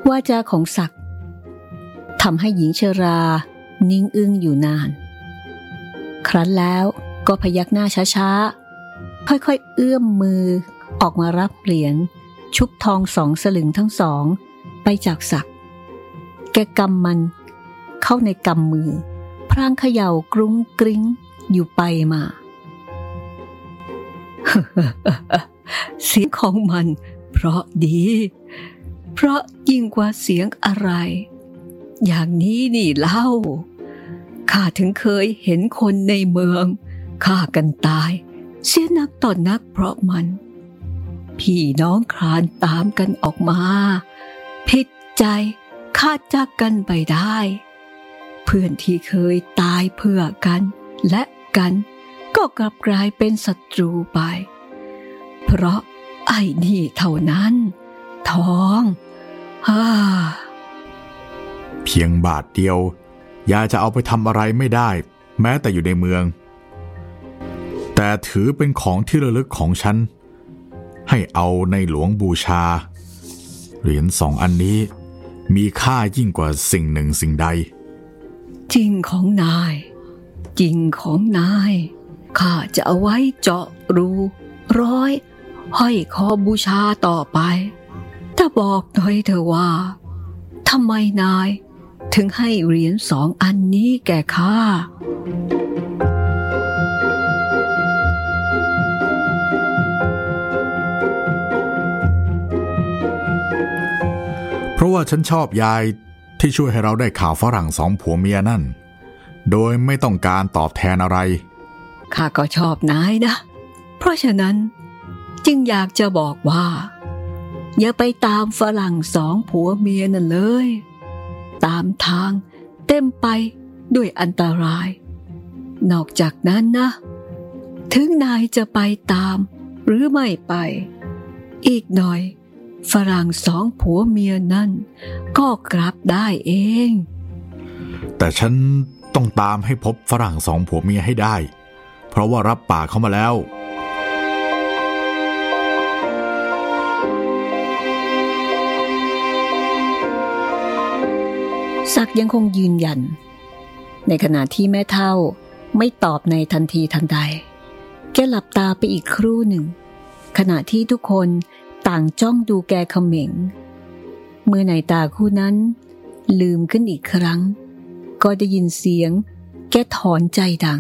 วาจาของศักดิ์ทำให้หญิงชรานิ่งอึ้งอยู่นานครั้นแล้วก็พยักหน้าช้าๆค่อยๆเอื้อมมือออกมารับเหรียญชุบทอง2 สลึงทั้ง2ไปจากศักดิ์แกกำมันเข้าในกำมือพรางเขย่ากรุ้งกริ้งอยู่ไปมา เสียงของมันเพราะดีเพราะยิ่งกว่าเสียงอะไรอย่างนี้นี่เล่าข้าถึงเคยเห็นคนในเมืองฆ่ากันตายเสียนักต่อนักเพราะมันพี่น้องคลานตามกันออกมาผิดใจขาดจากกันไปได้เพื่อนที่เคยตายเพื่อกันและกันก็กลับกลายเป็นศัตรูไปเพราะไอ้นี่เท่านั้นทองเพียงบาทเดียวยายจะเอาไปทำอะไรไม่ได้แม้แต่อยู่ในเมืองแต่ถือเป็นของที่ระลึกของฉันให้เอาในหลวงบูชาเหรียญ2 อันนี้มีค่ายิ่งกว่าสิ่งหนึ่งสิ่งใดจริงของนายจริงของนายข้าจะเอาไว้เจาะรูร้อยห้อยคอบูชาต่อไปถ้าบอกหน่อยเถอะว่าทำไมนายถึงให้เหรียญ2 อันนี้แก่ข้าเพราะว่าฉันชอบยายที่ช่วยให้เราได้ข่าวฝรั่ง2 ผัวเมียนั่นโดยไม่ต้องการตอบแทนอะไรข้าก็ชอบนายนะเพราะฉะนั้นจึงอยากจะบอกว่าอย่าไปตามฝรั่ง2 ผัวเมียนั่นเลยตามทางเต็มไปด้วยอันตรายนอกจากนั้นนะถึงนายจะไปตามหรือไม่ไปอีกหน่อยฝรั่ง2 ผัวเมียนั่นก็กลับได้เองแต่ฉันต้องตามให้พบฝรั่ง2 ผัวเมียให้ได้เพราะว่ารับปากเขามาแล้วศักดิ์ยังคงยืนยันในขณะที่แม่เฒ่าไม่ตอบในทันทีทันใดแกหลับตาไปอีกครู่หนึ่งขณะที่ทุกคนต่างจ้องดูแกเขม็งเมื่อในตาคู่นั้นลืมขึ้นอีกครั้งก็ได้ยินเสียงแกถอนใจดัง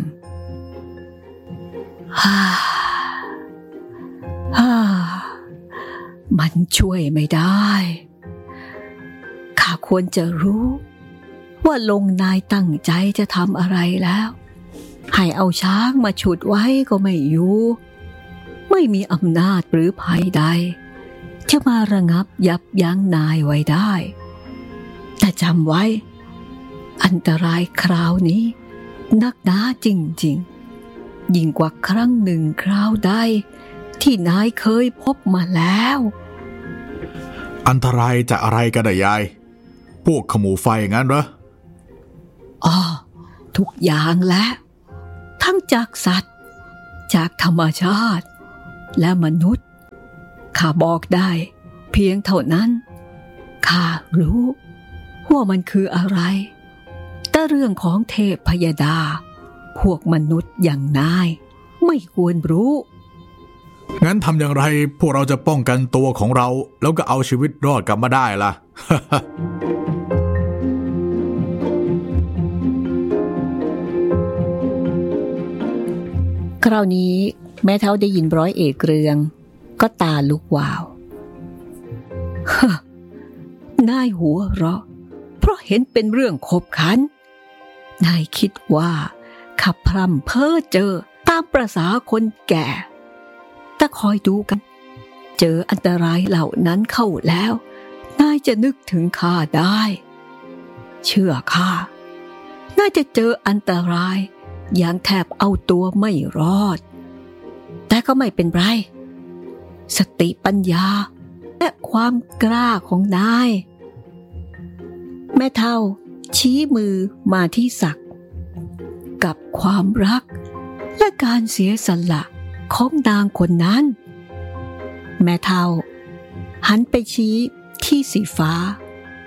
มันช่วยไม่ได้ข้าควรจะรู้ว่าลงนายตั้งใจจะทำอะไรแล้วให้เอาช้างมาฉุดไว้ก็ไม่อยู่ไม่มีอำนาจหรือภัยใดจะมาระงับยับยั้งนายไว้ได้แต่จำไว้อันตรายคราวนี้นักหนาจริงๆยิ่งกว่าครั้งหนึ่งคราวใดที่นายเคยพบมาแล้วอันตรายจากอะไรกันยายพวกขโมยไฟงั้นเหรอทุกอย่างแหละทั้งจากสัตว์จากธรรมชาติและมนุษย์ข้าบอกได้เพียงเท่านั้นข้ารู้ว่ามันคืออะไรแต่เรื่องของเทพพยดาพวกมนุษย์อย่างนายไม่ควรรู้งั้นทำอย่างไรพวกเราจะป้องกันตัวของเราแล้วก็เอาชีวิตรอดกลับมาได้ล่ะคราวนี้แม่เฒ่าได้ยินร้อยเอกเรืองก็ตาลุกวาวนายหัวเราะเพราะเห็นเป็นเรื่องขบขันนายคิดว่าขับพร่ำเพ้อเจอตามประสาคนแก่แต่คอยดูกันเจออันตรายเหล่านั้นเข้าแล้วนายจะนึกถึงข้าได้เชื่อข้าน่าจะเจออันตรายอย่างแทบเอาตัวไม่รอดแต่ก็ไม่เป็นไรสติปัญญาและความกล้าของนายแม่เฒ่าชี้มือมาที่ศักดิ์กับความรักและการเสียสละของนางคนนั้นแม่เฒ่าหันไปชี้ที่สีฟ้า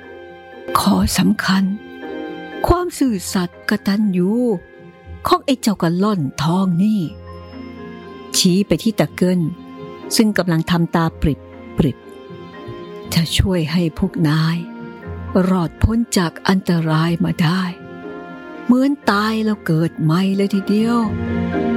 ข้อสำคัญความซื่อสัตย์กตัญญูของไอ้เจ้ากระล่อนทองนี่ชี้ไปที่ตะเกิลซึ่งกำลังทำตาปริบจะช่วยให้พวกนายรอดพ้นจากอันตรายมาได้เหมือนตายแล้วเกิดใหม่เลยทีเดียว